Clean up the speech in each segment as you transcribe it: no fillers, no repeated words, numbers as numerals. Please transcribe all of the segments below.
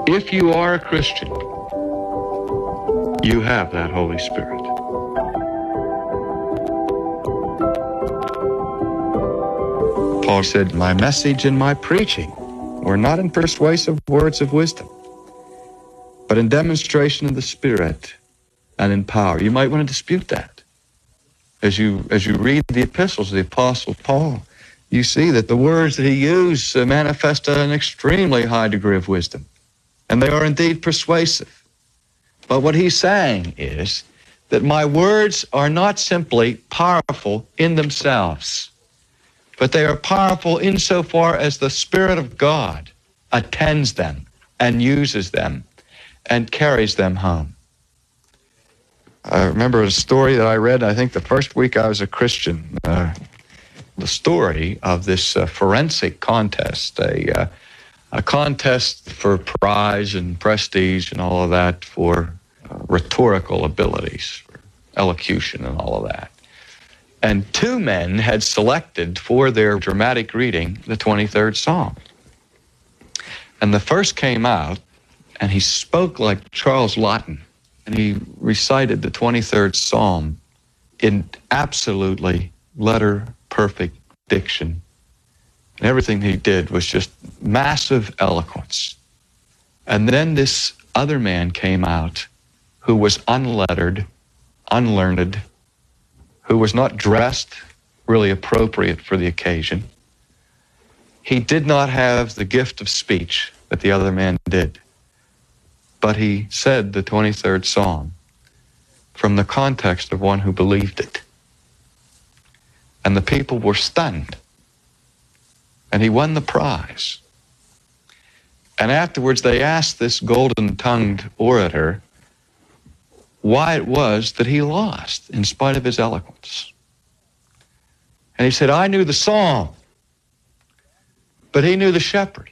If you are a Christian, you have that Holy Spirit. Paul said, my message and my preaching were not in persuasive words of wisdom, but in demonstration of the Spirit and in power. You might want to dispute that. As you read the epistles of the Apostle Paul, you see that the words that he used manifest an extremely high degree of wisdom, and they are indeed persuasive. But what he's saying is that my words are not simply powerful in themselves, but they are powerful insofar as the Spirit of God attends them and uses them and carries them home. I remember a story that I read, I think the first week I was a Christian, the story of this forensic contest, a contest for prize and prestige and all of that for rhetorical abilities, for elocution and all of that. And two men had selected for their dramatic reading the 23rd Psalm. And the first came out, and he spoke like Charles Laughton, and he recited the 23rd Psalm in absolutely letter-perfect diction. And everything he did was just massive eloquence. And then this other man came out who was unlettered, unlearned, who was not dressed really appropriate for the occasion. He did not have the gift of speech that the other man did, but he said the 23rd Psalm from the context of one who believed it. And the people were stunned. And he won the prize. And afterwards they asked this golden-tongued orator why it was that he lost in spite of his eloquence. And he said, I knew the psalm, but he knew the shepherd.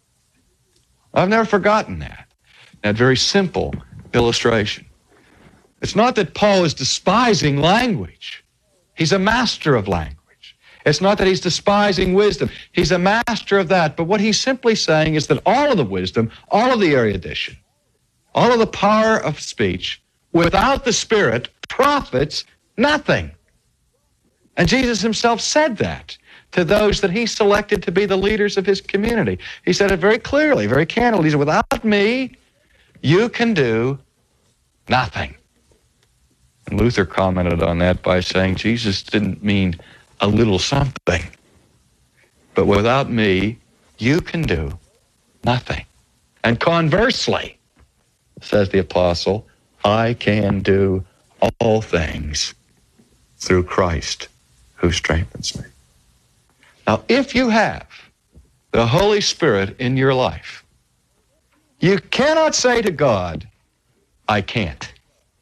I've never forgotten that. That very simple illustration. It's not that Paul is despising language. He's a master of language. It's not that he's despising wisdom. He's a master of that. But what he's simply saying is that all of the wisdom, all of the erudition, all of the power of speech, without the Spirit, profits nothing. And Jesus himself said that to those that he selected to be the leaders of his community. He said it very clearly, very candidly. He said, without me, you can do nothing. And Luther commented on that by saying Jesus didn't mean a little something, but without me, you can do nothing. And conversely, says the apostle, I can do all things through Christ who strengthens me. Now, if you have the Holy Spirit in your life, you cannot say to God, I can't.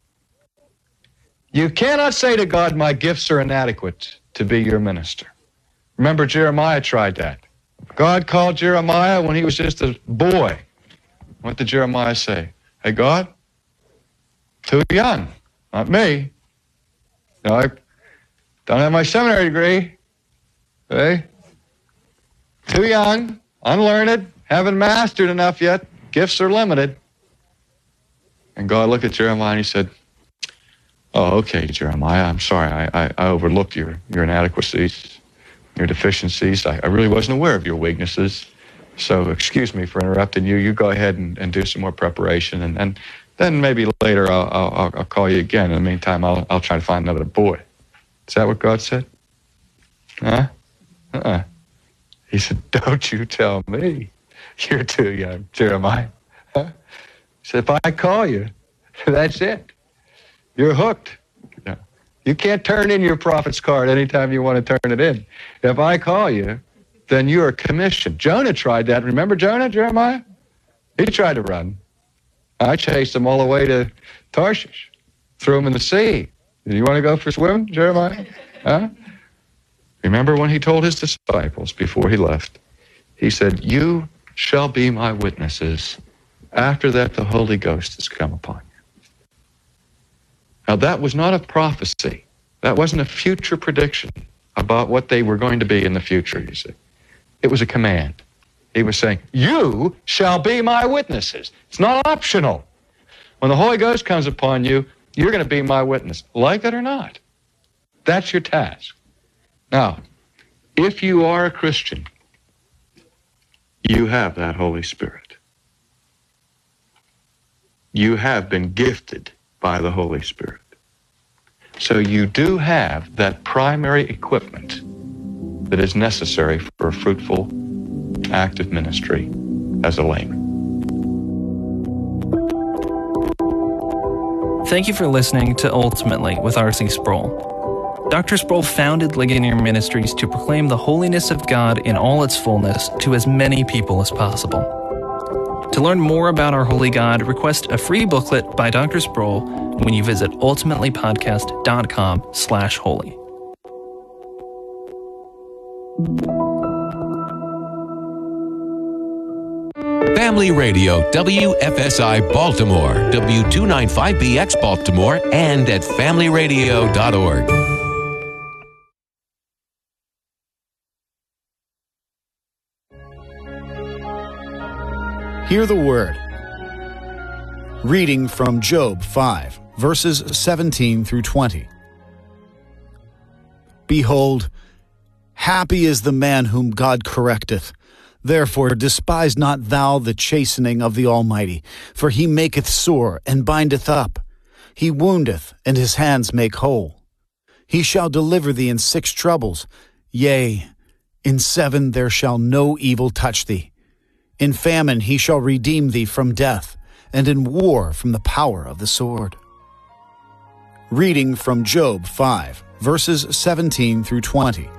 You cannot say to God, my gifts are inadequate to be your minister. Remember, Jeremiah tried that. God called Jeremiah when he was just a boy. What did Jeremiah say? Hey, God, too young. Not me. No, I don't have my seminary degree. Hey? Too young, unlearned, haven't mastered enough yet. Gifts are limited. And God looked at Jeremiah and he said, oh, okay, Jeremiah, I'm sorry. I overlooked your inadequacies, your deficiencies. I really wasn't aware of your weaknesses. So excuse me for interrupting you. You go ahead and do some more preparation. And then maybe later I'll call you again. In the meantime, I'll try to find another boy. Is that what God said? Huh? He said, don't you tell me you're too young, Jeremiah. Huh? He said, if I call you, that's it. You're hooked. You can't turn in your prophet's card anytime you want to turn it in. If I call you, then you're commissioned. Jonah tried that. Remember Jonah, Jeremiah? He tried to run. I chased him all the way to Tarshish, threw him in the sea. Do you want to go for a swim, Jeremiah? Huh? Remember when he told his disciples before he left, he said, you shall be my witnesses. After that, the Holy Ghost has come upon you. Now, that was not a prophecy. That wasn't a future prediction about what they were going to be in the future, you see. It was a command. He was saying, you shall be my witnesses. It's not optional. When the Holy Ghost comes upon you, you're going to be my witness, like it or not. That's your task. Now, if you are a Christian, you have that Holy Spirit. You have been gifted by the Holy Spirit. So you do have that primary equipment that is necessary for a fruitful, active ministry as a layman. Thank you for listening to Ultimately with R.C. Sproul. Dr. Sproul founded Ligonier Ministries to proclaim the holiness of God in all its fullness to as many people as possible. To learn more about our holy God, request a free booklet by Dr. Sproul when you visit ultimatelypodcast.com/holy. Family Radio, WFSI Baltimore, W295BX Baltimore, and at familyradio.org. Hear the word. Reading from Job 5, verses 17 through 20. Behold, happy is the man whom God correcteth. Therefore despise not thou the chastening of the Almighty, for he maketh sore and bindeth up. He woundeth, and his hands make whole. He shall deliver thee in 6 troubles. Yea, in 7 there shall no evil touch thee. In famine he shall redeem thee from death, and in war from the power of the sword. Reading from Job 5, verses 17 through 20.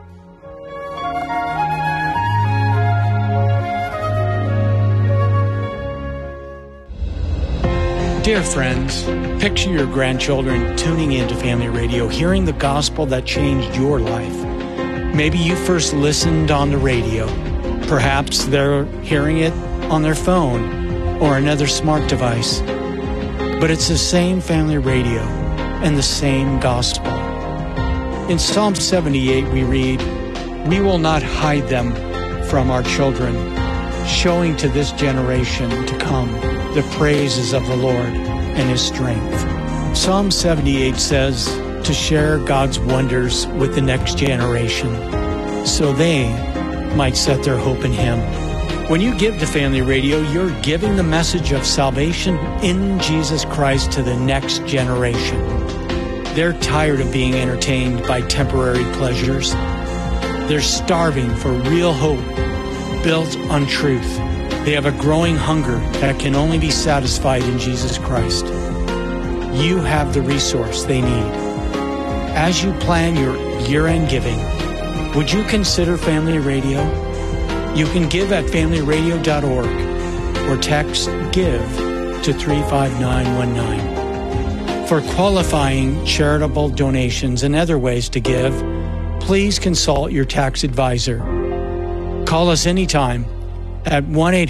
Dear friends, picture your grandchildren tuning into Family Radio, hearing the gospel that changed your life. Maybe you first listened on the radio. Perhaps they're hearing it on their phone or another smart device. But it's the same Family Radio and the same gospel. In Psalm 78 we read, "We will not hide them from our children, showing to this generation to come the praises of the Lord and His strength." Psalm 78 says to share God's wonders with the next generation so they might set their hope in Him. When you give to Family Radio, you're giving the message of salvation in Jesus Christ to the next generation. They're tired of being entertained by temporary pleasures. They're starving for real hope built on truth. They have a growing hunger that can only be satisfied in Jesus Christ. You have the resource they need. As you plan your year-end giving, would you consider Family Radio? You can give at familyradio.org or text GIVE to 35919. For qualifying charitable donations and other ways to give, please consult your tax advisor. Call us anytime at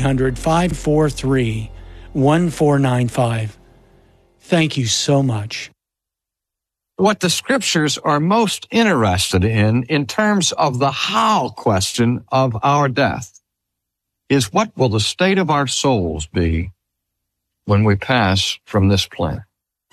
1-800-543-1495. Thank you so much. What the Scriptures are most interested in terms of the how question of our death, is what will the state of our souls be when we pass from this planet?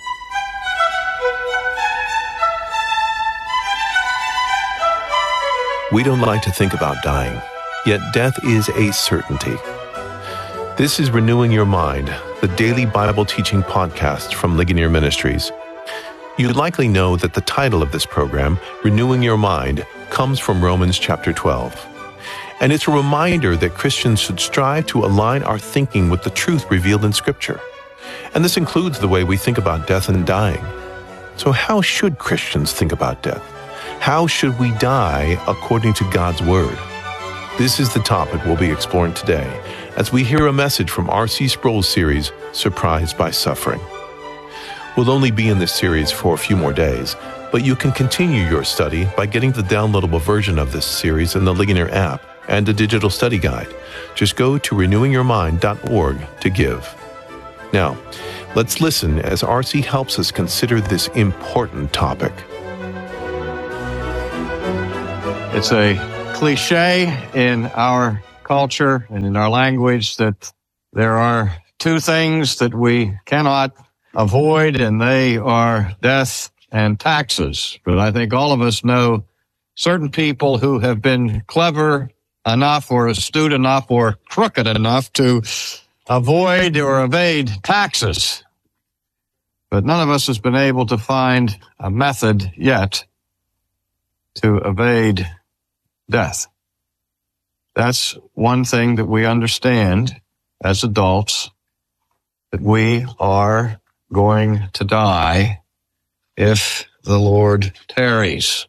We don't like to think about dying, yet death is a certainty. This is Renewing Your Mind, the daily Bible teaching podcast from Ligonier Ministries. You likely know that the title of this program, Renewing Your Mind, comes from Romans chapter 12. And it's a reminder that Christians should strive to align our thinking with the truth revealed in Scripture. And this includes the way we think about death and dying. So how should Christians think about death? How should we die according to God's Word? This is the topic we'll be exploring today as we hear a message from R.C. Sproul's series, Surprised by Suffering. We'll only be in this series for a few more days, but you can continue your study by getting the downloadable version of this series in the Ligonier app and a digital study guide. Just go to renewingyourmind.org to give. Now, let's listen as R.C. helps us consider this important topic. It's a cliche in our culture and in our language that there are two things that we cannot avoid, and they are death and taxes. But I think all of us know certain people who have been clever enough or astute enough or crooked enough to avoid or evade taxes. But none of us has been able to find a method yet to evade death. That's one thing that we understand as adults, that we are going to die if the Lord tarries.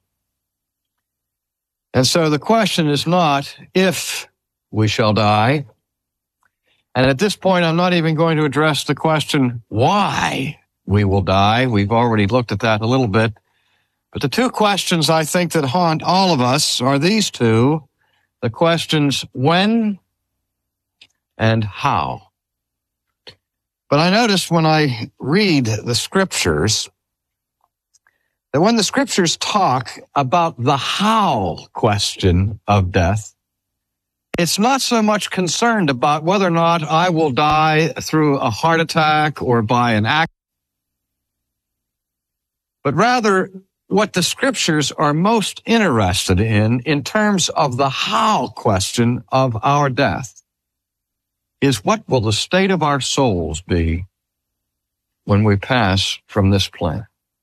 And so the question is not if we shall die. And at this point, I'm not even going to address the question why we will die. We've already looked at that a little bit. But the two questions I think that haunt all of us are these two. The questions when and how. But I notice when I read the scriptures that when the scriptures talk about the how question of death, it's not so much concerned about whether or not I will die through a heart attack or by an accident, but rather what the scriptures are most interested in terms of the how question of our death, is what will the state of our souls be when we pass from this planet?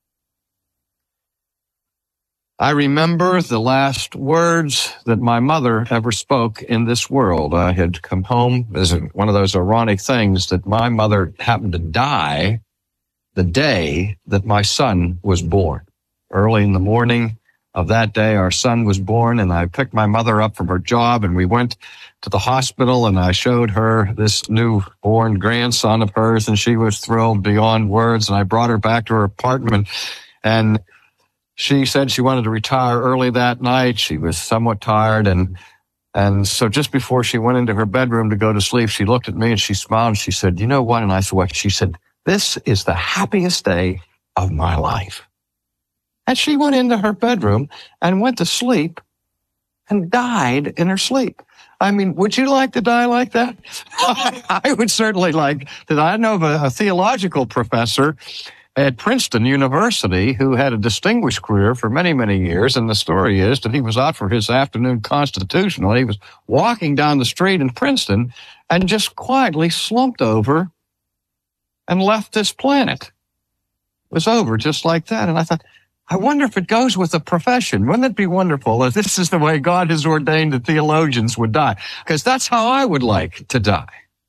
I remember the last words that my mother ever spoke in this world. I had come home as one of those ironic things that my mother happened to die the day that my son was born. Early in the morning of that day, our son was born, and I picked my mother up from her job, and we went to the hospital, and I showed her this newborn grandson of hers, and she was thrilled beyond words, and I brought her back to her apartment, and she said she wanted to retire early that night. She was somewhat tired, and so just before she went into her bedroom to go to sleep, she looked at me and she smiled and she said, "You know what?" And I said, "What?" She said, "This is the happiest day of my life." And she went into her bedroom and went to sleep and died in her sleep. I mean, would you like to die like that? I would certainly like to die. I know of a theological professor at Princeton University who had a distinguished career for many, many years. And the story is that he was out for his afternoon constitutional. He was walking down the street in Princeton and just quietly slumped over and left this planet. It was over just like that. And I thought, I wonder if it goes with the profession. Wouldn't it be wonderful if this is the way God has ordained that theologians would die? Because that's how I would like to die.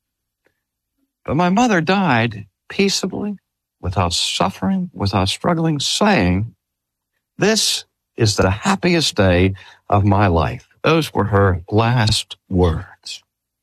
But my mother died peaceably, without suffering, without struggling, saying, "This is the happiest day of my life." Those were her last words.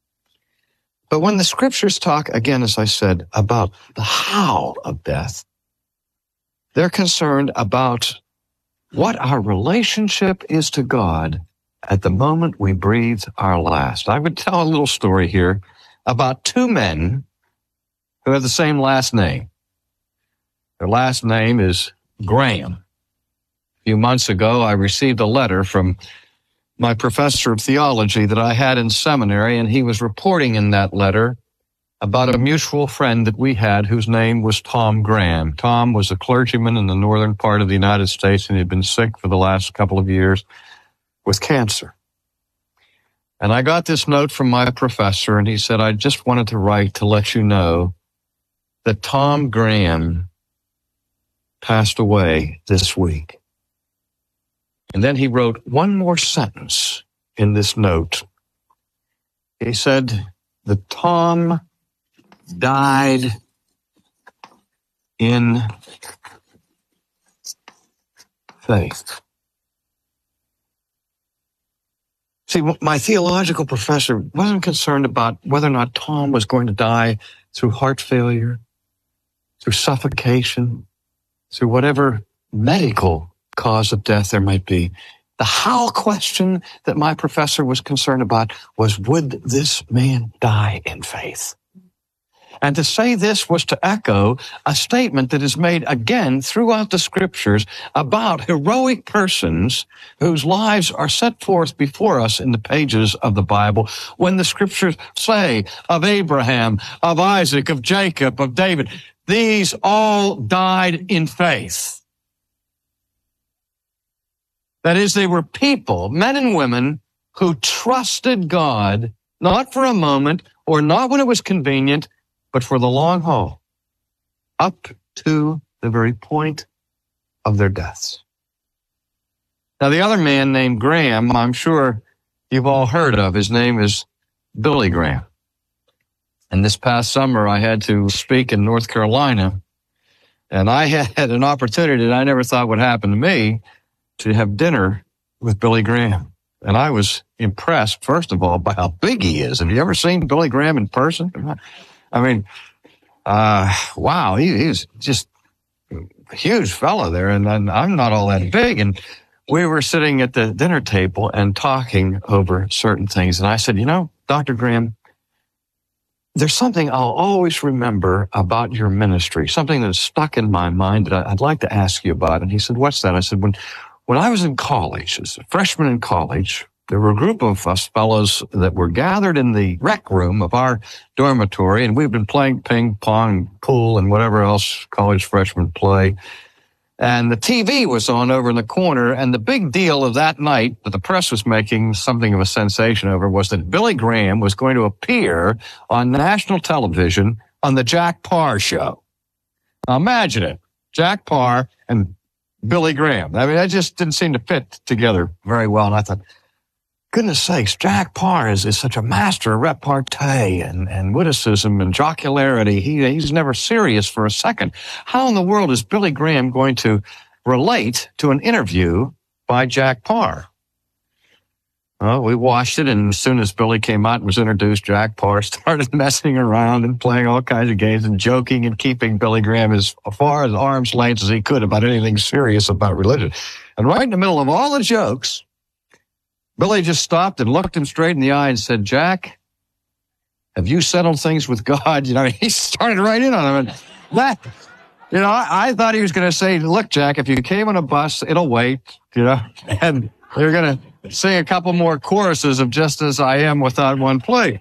But when the scriptures talk, again, as I said, about the how of death, they're concerned about what our relationship is to God at the moment we breathe our last. I would tell a little story here about two men who have the same last name. Their last name is Graham. A few months ago, I received a letter from my professor of theology that I had in seminary, and he was reporting in that letter about a mutual friend that we had whose name was Tom Graham. Tom was a clergyman in the northern part of the United States, and he had been sick for the last couple of years with cancer. And I got this note from my professor, and he said, "I just wanted to write to let you know that Tom Graham passed away this week." And then he wrote one more sentence in this note. He said that Tom died in faith. See, my theological professor wasn't concerned about whether or not Tom was going to die through heart failure, through suffocation, through whatever medical cause of death there might be. The how question that my professor was concerned about was, would this man die in faith? And to say this was to echo a statement that is made again throughout the scriptures about heroic persons whose lives are set forth before us in the pages of the Bible when the scriptures say of Abraham, of Isaac, of Jacob, of David, these all died in faith. That is, they were people, men and women, who trusted God, not for a moment or not when it was convenient, but for the long haul, up to the very point of their deaths. Now, the other man named Graham, I'm sure you've all heard of. His name is Billy Graham. And this past summer, I had to speak in North Carolina, and I had an opportunity that I never thought would happen to me to have dinner with Billy Graham. And I was impressed, first of all, by how big he is. Have you ever seen Billy Graham in person? I mean, wow, he's just a huge fella there, and I'm not all that big. And we were sitting at the dinner table and talking over certain things. And I said, you know, Dr. Graham, there's something I'll always remember about your ministry, something that's stuck in my mind that I'd like to ask you about. And he said, what's that? I said, when I was in college, as a freshman in college, there were a group of us fellows that were gathered in the rec room of our dormitory, and we've been playing ping pong, pool, and whatever else college freshmen play. And the TV was on over in the corner, and the big deal of that night that the press was making something of a sensation over was that Billy Graham was going to appear on national television on the Jack Paar show. Now imagine it, Jack Paar and Billy Graham. I mean, that just didn't seem to fit together very well. And I thought, goodness sakes, Jack Paar is such a master of repartee and witticism and jocularity. He's never serious for a second. How in the world is Billy Graham going to relate to an interview by Jack Paar? Well, we watched it, and as soon as Billy came out and was introduced, Jack Paar started messing around and playing all kinds of games and joking and keeping Billy Graham as far as arm's length as he could about anything serious about religion. And right in the middle of all the jokes, Billy just stopped and looked him straight in the eye and said, Jack, have you settled things with God? You know, he started right in on him. And that, you know, I thought he was going to say, look, Jack, if you came on a bus, it'll wait, you know, and you're going to sing a couple more choruses of Just As I Am Without One Plea.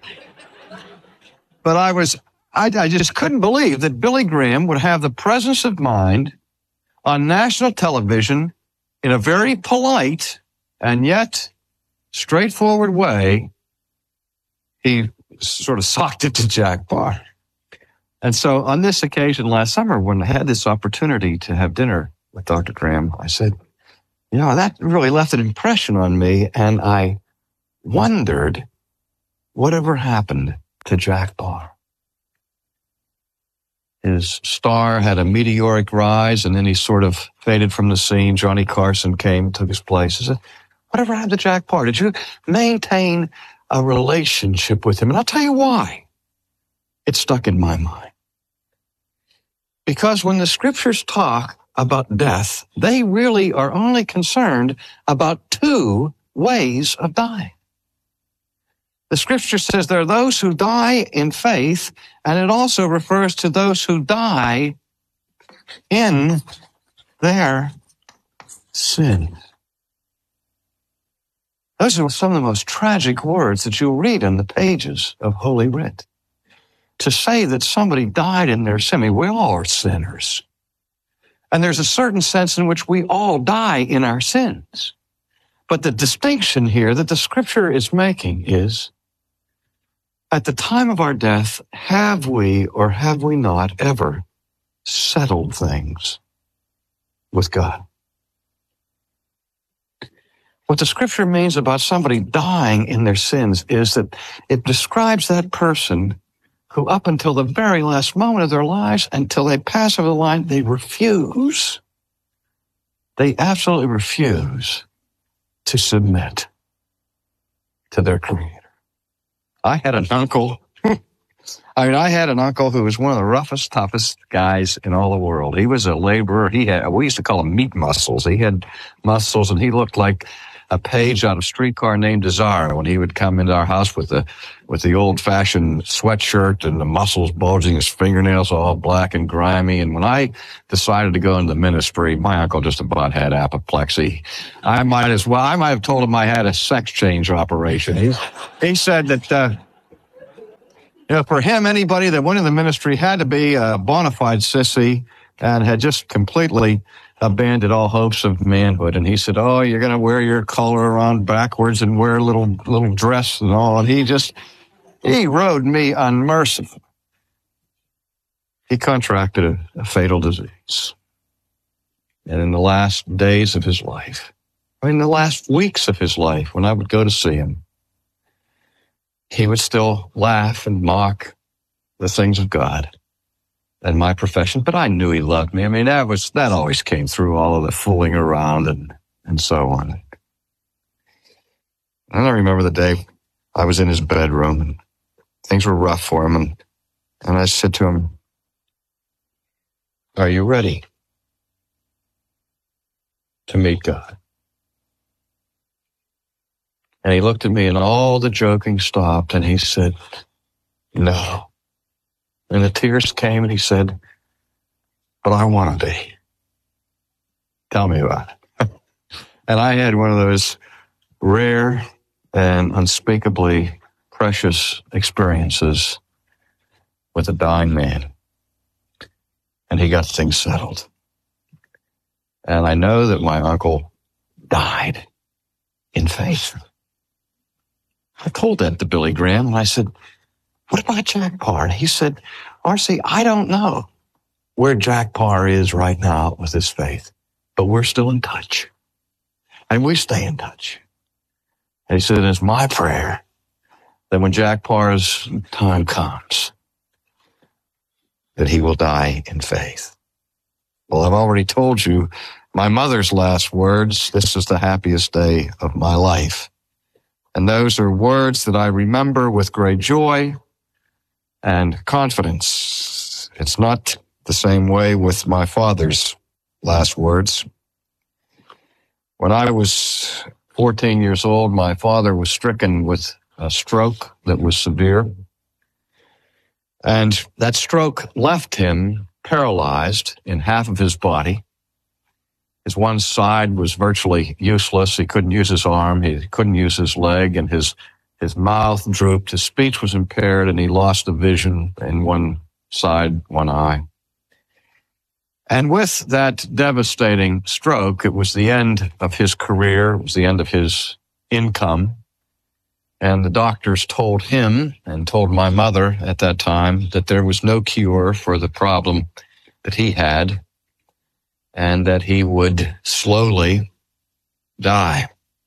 But I just couldn't believe that Billy Graham would have the presence of mind on national television in a very polite and yet straightforward way. He sort of socked it to Jack Paar. And so on this occasion last summer, when I had this opportunity to have dinner with Dr. Graham, I said, you know, that really left an impression on me, and I wondered whatever happened to Jack Paar. His star had a meteoric rise, and then he sort of faded from the scene. Johnny Carson came, took his place. I said, whatever happened to Jack Paar? Did you maintain a relationship with him? And I'll tell you why. It stuck in my mind. Because when the scriptures talk about death, they really are only concerned about two ways of dying. The scripture says there are those who die in faith, and it also refers to those who die in their sin. Those are some of the most tragic words that you'll read in the pages of Holy Writ. To say that somebody died in their sin, I mean, we all are sinners. And there's a certain sense in which we all die in our sins. But the distinction here that the scripture is making is, at the time of our death, have we or have we not ever settled things with God? What the scripture means about somebody dying in their sins is that it describes that person who up until the very last moment of their lives, until they pass over the line, they refuse. They absolutely refuse to submit to their Creator. I had an uncle who was one of the roughest, toughest guys in all the world. He was a laborer. We used to call him meat muscles. He had muscles, and he looked like a page out of Streetcar Named Desire when he would come into our house with the old-fashioned sweatshirt and the muscles bulging, his fingernails all black and grimy. And when I decided to go into the ministry, my uncle just about had apoplexy. I might have told him I had a sex change operation. He said that, for him, anybody that went in the ministry had to be a bona fide sissy and had just completely abandoned all hopes of manhood. And he said, oh, you're going to wear your collar around backwards and wear a little dress and all. And he rode me unmerciful. He contracted a fatal disease. And in the last days of his life, the last weeks of his life, when I would go to see him, he would still laugh and mock the things of God and my profession, but I knew he loved me. That always came through all of the fooling around and so on. And I remember the day I was in his bedroom and things were rough for him, and I said to him, are you ready to meet God? And he looked at me and all the joking stopped and he said, no. And the tears came and he said, but I want to be. Tell me about it. And I had one of those rare and unspeakably precious experiences with a dying man. And he got things settled. And I know that my uncle died in faith. I told that to Billy Graham, and I said, what about Jack Parr? And he said, R.C., I don't know where Jack Parr is right now with his faith, but we're still in touch. And we stay in touch. And he said, it's my prayer that when Jack Parr's time comes, that he will die in faith. Well, I've already told you my mother's last words, this is the happiest day of my life. And those are words that I remember with great joy and confidence. It's not the same way with my father's last words. When I was 14 years old, my father was stricken with a stroke that was severe. And that stroke left him paralyzed in half of his body. His one side was virtually useless. He couldn't use his arm. He couldn't use his leg, and his mouth drooped. His speech was impaired, and he lost the vision in one side, one eye. And with that devastating stroke, it was the end of his career. It was the end of his income. And the doctors told him and told my mother at that time that there was no cure for the problem that he had, and that he would slowly die.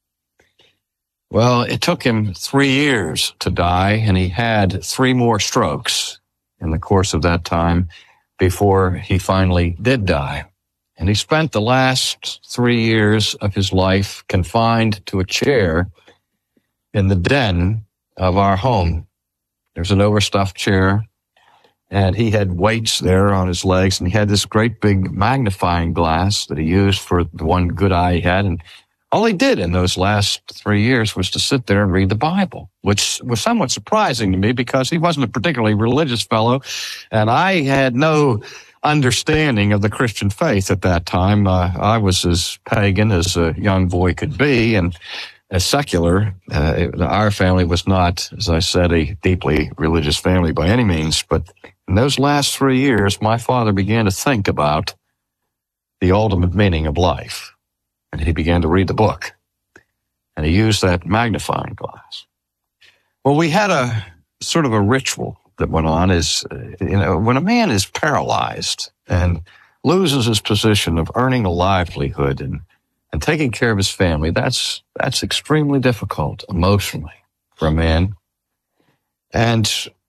Well, it took him 3 years to die, and he had 3 more strokes in the course of that time before he finally did die. And he spent the last 3 years of his life confined to a chair in the den of our home. There's an overstuffed chair, and he had weights there on his legs, and he had this great big magnifying glass that he used for the one good eye he had. And all he did in those last 3 years was to sit there and read the Bible, which was somewhat surprising to me because he wasn't a particularly religious fellow, and I had no understanding of the Christian faith at that time. I was as pagan as a young boy could be, and as secular. Our family was not, as I said, a deeply religious family by any means, but in those last 3 years, my father began to think about the ultimate meaning of life. And he began to read the book. And he used that magnifying glass. Well, we had a sort of a ritual that went on when a man is paralyzed and loses his position of earning a livelihood and taking care of his family, that's extremely difficult emotionally for a man. And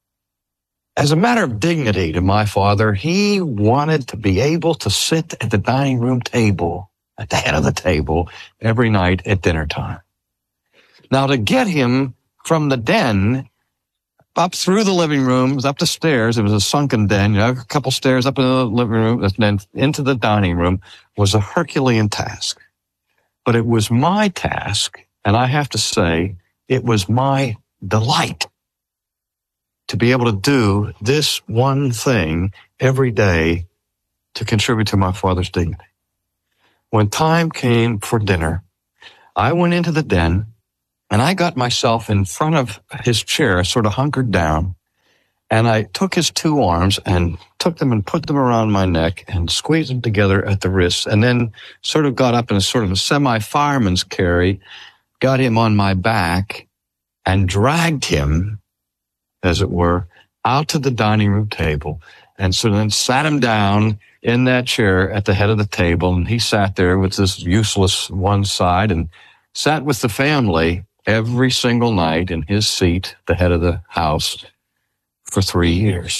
as a matter of dignity to my father, he wanted to be able to sit at the dining room table, at the head of the table, every night at dinner time. Now, to get him from the den up through the living room, up the stairs, it was a sunken den, a couple stairs up in the living room, and then into the dining room, was a Herculean task. But it was my task, and I have to say, it was my delight to be able to do this one thing every day to contribute to my Father's dignity. When time came for dinner, I went into the den, and I got myself in front of his chair, sort of hunkered down, and I took his two arms and took them and put them around my neck and squeezed them together at the wrists, and then sort of got up in a sort of a semi-fireman's carry, got him on my back, and dragged him, as it were, out to the dining room table, and so then sat him down in that chair at the head of the table, and he sat there with this useless one side and sat with the family every single night in his seat, the head of the house, for 3 years.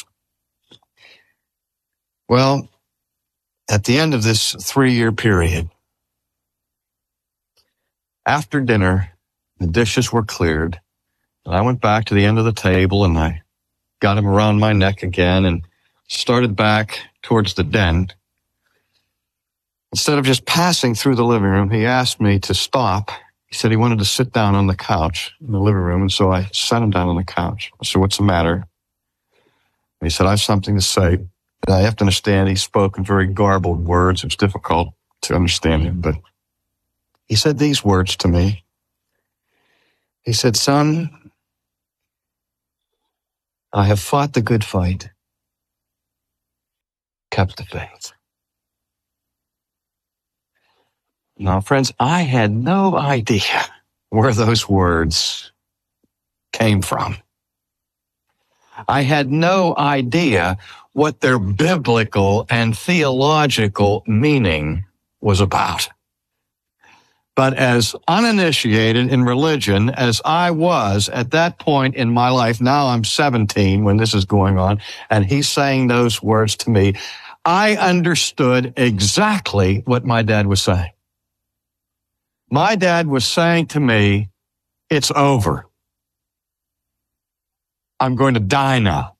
Well, at the end of this 3-year period, after dinner, the dishes were cleared, and I went back to the end of the table, and I got him around my neck again and started back towards the den. Instead of just passing through the living room, he asked me to stop. He said he wanted to sit down on the couch in the living room, and so I sat him down on the couch. I said, "What's the matter?" And he said, "I have something to say." And I have to understand he spoke in very garbled words. It was difficult to understand him, but he said these words to me. He said, "Son, I have fought the good fight, kept the faith." Now, friends, I had no idea where those words came from. I had no idea what their biblical and theological meaning was about. But as uninitiated in religion as I was at that point in my life, now I'm 17 when this is going on, and he's saying those words to me, I understood exactly what my dad was saying. My dad was saying to me, it's over. I'm going to die now.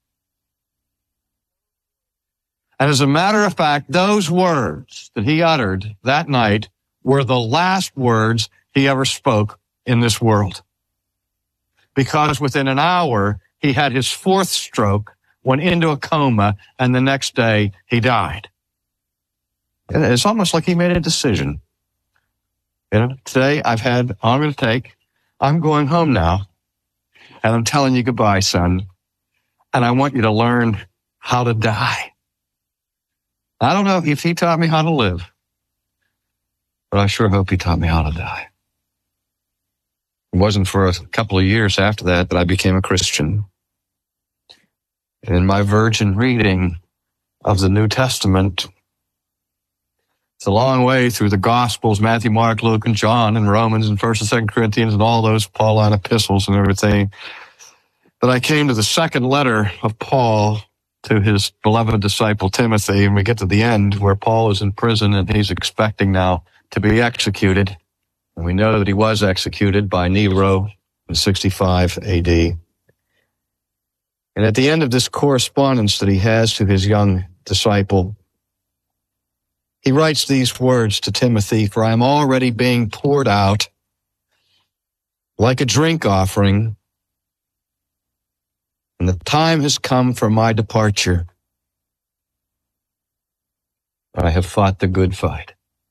And as a matter of fact, those words that he uttered that night were the last words he ever spoke in this world. Because within an hour, he had his 4th stroke, went into a coma, and the next day he died. It's almost like he made a decision. You know, today I've had all I'm going to take. I'm going home now, and I'm telling you goodbye, son. And I want you to learn how to die. I don't know if he taught me how to live, but I sure hope he taught me how to die. It wasn't for a couple of years after that I became a Christian. In my virgin reading of the New Testament, it's a long way through the Gospels, Matthew, Mark, Luke, and John, and Romans, and 1st and 2nd Corinthians, and all those Pauline epistles and everything. But I came to the second letter of Paul to his beloved disciple Timothy, and we get to the end where Paul is in prison and he's expecting now to be executed. And we know that he was executed by Nero in 65 AD. And at the end of this correspondence that he has to his young disciple, he writes these words to Timothy, "For I am already being poured out like a drink offering, and the time has come for my departure. I have fought the good fight.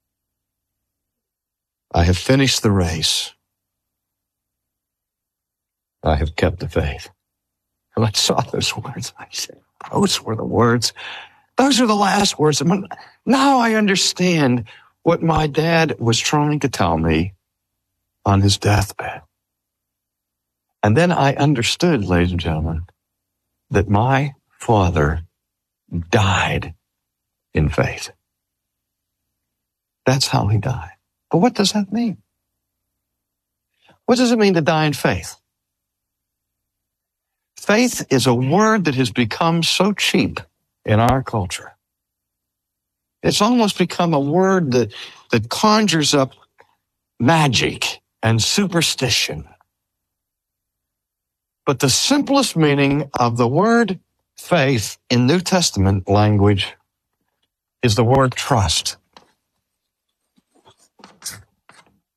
I have finished the race. I have kept the faith." When I saw those words, I said, those were the words. Those are the last words. Now I understand what my dad was trying to tell me on his deathbed. And then I understood, ladies and gentlemen, that my father died in faith. That's how he died. But what does that mean? What does it mean to die in faith? Faith is a word that has become so cheap in our culture. It's almost become a word that conjures up magic and superstition. But the simplest meaning of the word faith in New Testament language is the word trust.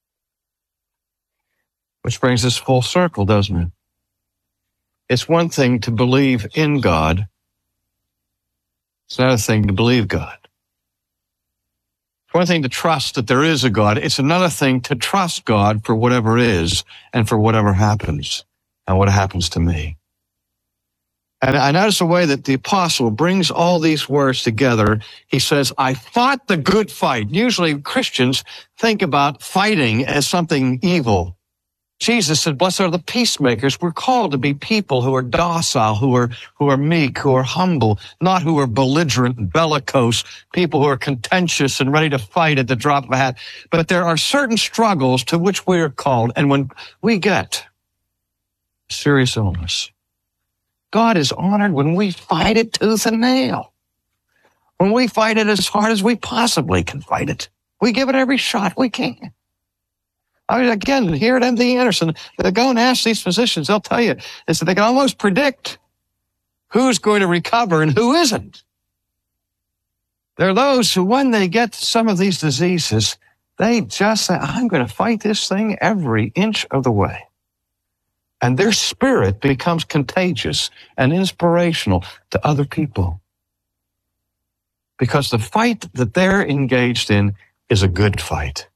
Which brings us full circle, doesn't it? It's one thing to believe in God. It's another thing to believe God. It's one thing to trust that there is a God. It's another thing to trust God for whatever is and for whatever happens and what happens to me. And I notice the way that the apostle brings all these words together. He says, I fought the good fight. Usually Christians think about fighting as something evil. Jesus said, blessed are the peacemakers. We're called to be people who are docile, who are meek, who are humble, not who are belligerent and bellicose, people who are contentious and ready to fight at the drop of a hat. But there are certain struggles to which we are called. And when we get serious illness, God is honored when we fight it tooth and nail. When we fight it as hard as we possibly can fight it. We give it every shot we can. I mean, again, here at MD Anderson, they go and ask these physicians, they'll tell you, is that they can almost predict who's going to recover and who isn't. There are those who, when they get some of these diseases, they just say, I'm going to fight this thing every inch of the way. And their spirit becomes contagious and inspirational to other people. Because the fight that they're engaged in is a good fight.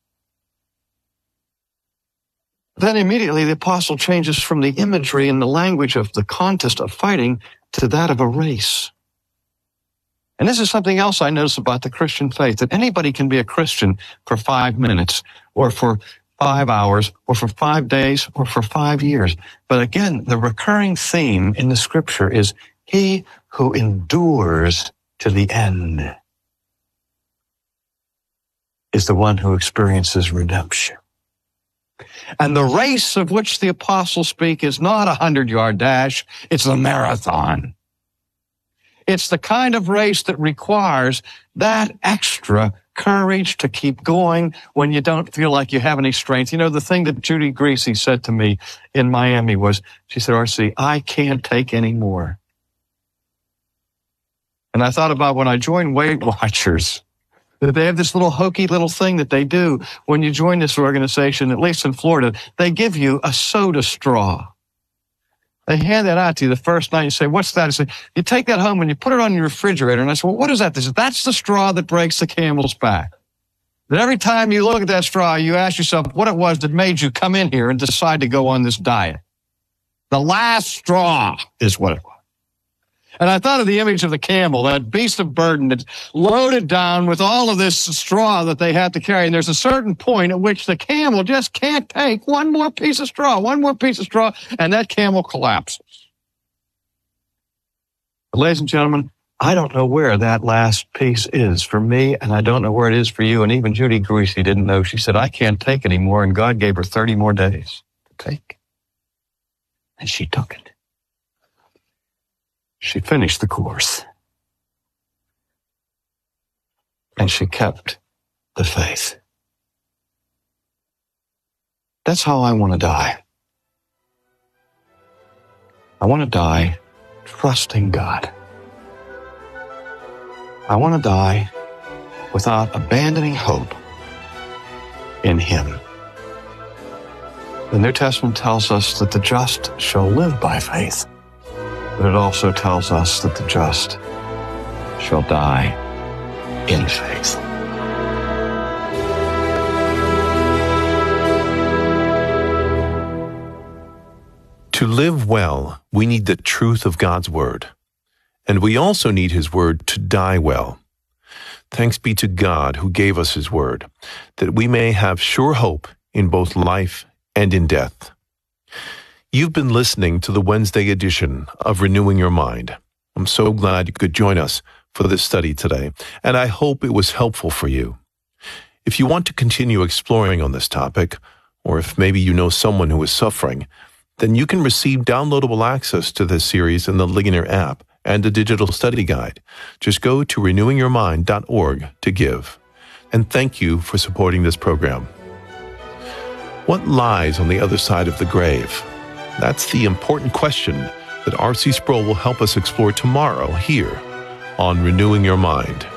Then immediately the apostle changes from the imagery and the language of the contest of fighting to that of a race. And this is something else I notice about the Christian faith, that anybody can be a Christian for 5 minutes or for 5 hours, or for 5 days, or for 5 years. But again, the recurring theme in the scripture is he who endures to the end is the one who experiences redemption. And the race of which the apostles speak is not a 100-yard dash, it's a marathon. It's the kind of race that requires that extra courage to keep going when you don't feel like you have any strength. You know, the thing that Judy Greasy said to me in Miami was, she said, R.C., I can't take any more. And I thought about when I joined Weight Watchers, that they have this little hokey little thing that they do when you join this organization, at least in Florida. They give you a soda straw. They hand that out to you the first night. You say, what's that? I say, you take that home and you put it on your refrigerator. And I said, well, what is that? They said, that's the straw that breaks the camel's back. That every time you look at that straw, you ask yourself what it was that made you come in here and decide to go on this diet. The last straw is what it was. And I thought of the image of the camel, that beast of burden that's loaded down with all of this straw that they have to carry. And there's a certain point at which the camel just can't take one more piece of straw, and that camel collapses. But ladies and gentlemen, I don't know where that last piece is for me, and I don't know where it is for you. And even Judy Greasy didn't know. She said, I can't take anymore, and God gave her 30 more days to take. And she took it. She finished the course. And she kept the faith. That's how I want to die. I want to die trusting God. I want to die without abandoning hope in Him. The New Testament tells us that the just shall live by faith. But it also tells us that the just shall die in faith. To live well, we need the truth of God's Word. And we also need His Word to die well. Thanks be to God who gave us His Word, that we may have sure hope in both life and in death. You've been listening to the Wednesday edition of Renewing Your Mind. I'm so glad you could join us for this study today, and I hope it was helpful for you. If you want to continue exploring on this topic, or if maybe you know someone who is suffering, then you can receive downloadable access to this series in the Ligonier app and a digital study guide. Just go to renewingyourmind.org to give. And thank you for supporting this program. What lies on the other side of the grave? That's the important question that R.C. Sproul will help us explore tomorrow here on Renewing Your Mind.